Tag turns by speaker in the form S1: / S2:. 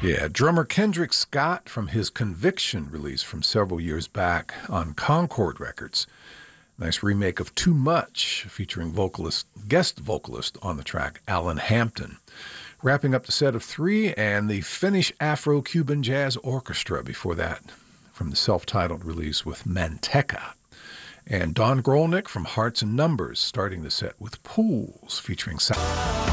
S1: Yeah, drummer Kendrick Scott from his Conviction release from several years back on Concord Records. Nice remake of Too Much, featuring guest vocalist on the track, Alan Hampton. Wrapping up the set of three, and the Finnish Afro-Cuban Jazz Orchestra before that, from the self-titled release with Manteca. And Don Grolnick from Hearts and Numbers, starting the set with Pools, featuring